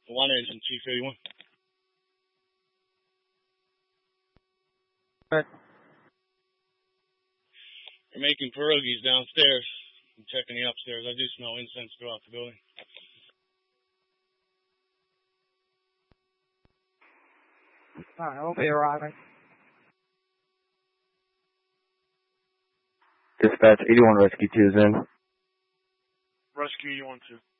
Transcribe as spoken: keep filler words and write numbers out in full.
One engine, Chief eighty-one. Right. We're making pierogies downstairs. I'm checking the upstairs. I do smell incense throughout the building. Alright, I'll be arriving. Dispatch eighty-one Rescue two is in. Rescue eighty-one two.